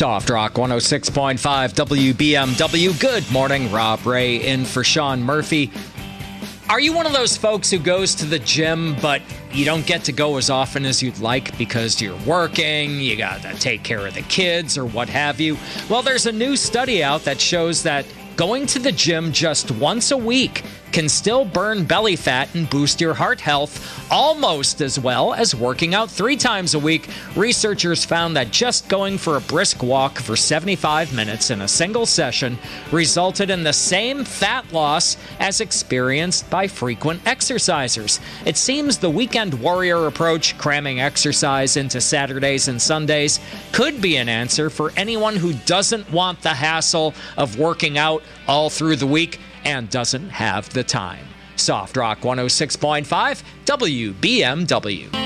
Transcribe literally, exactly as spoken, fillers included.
Soft Rock one oh six point five W B M W. Good morning, Rob Ray in for Sean Murphy. Are you one of those folks who goes to the gym, but you don't get to go as often as you'd like because you're working, you got to take care of the kids, or what have you? Well, there's a new study out that shows that going to the gym just once a week can still burn belly fat and boost your heart health almost as well as working out three times a week. Researchers found that just going for a brisk walk for seventy-five minutes in a single session resulted in the same fat loss as experienced by frequent exercisers. It seems the weekend warrior approach, cramming exercise into Saturdays and Sundays, could be an answer for anyone who doesn't want the hassle of working out all through the week and doesn't have the time. Soft Rock one oh six point five W B M W.